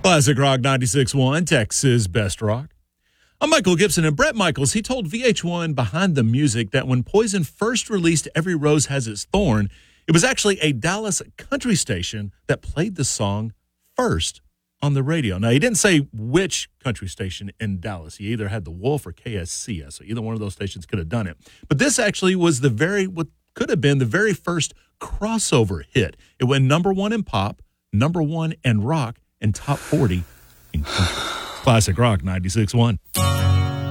Classic Rock 96.1, Texas Best Rock. I'm Michael Gibson, and Bret Michaels, he told VH1 Behind the Music that when Poison first released Every Rose Has Its Thorn, it was actually a Dallas country station that played the song first on the radio. Now, he didn't say which country station in Dallas. He either had the Wolf or KSCS, so either one of those stations could have done it. But this actually was what could have been the very first crossover hit. It went number one in pop, number one in rock, and top 40 in country. Classic Rock 96.1.